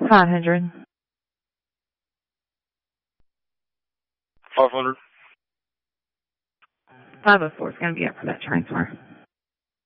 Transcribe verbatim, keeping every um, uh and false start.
Five hundred. Five hundred. Five oh four is going to be up for that transfer.